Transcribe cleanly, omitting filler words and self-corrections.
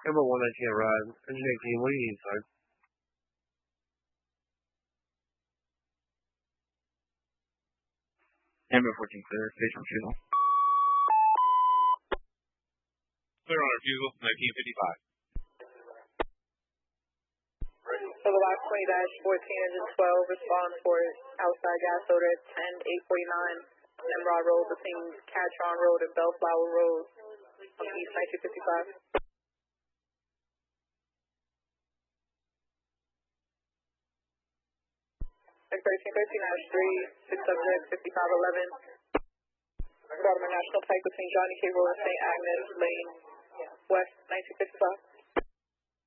Campbell 119 arrived. Engine 18, what do you need, sir? Amber 14 clear, station refusal. Clear on refusal, 1955. So the last 20-14, engine 12, respond for outside gas odor at 10-849, Emerald Road between Catron Road and Bellflower Road on East 1955. Next 13-13-3, 6 subject, 5511. Baltimore National Pike between Johnny K. Road and St. Agnes Lane, West 1955.